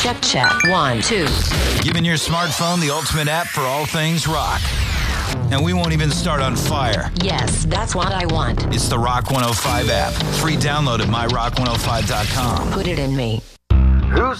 Check. 1, 2. Giving your smartphone the ultimate app for all things rock. And we won't even start on fire. Yes, that's what I want. It's the Rock 105 app. Free download at myrock105.com. Put it in me. Who's